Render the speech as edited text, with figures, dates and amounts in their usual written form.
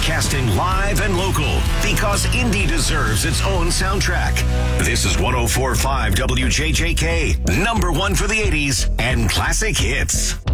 Broadcasting live and local because indie deserves its own soundtrack. This is 104.5 WJJK, number one for the 80s and classic hits.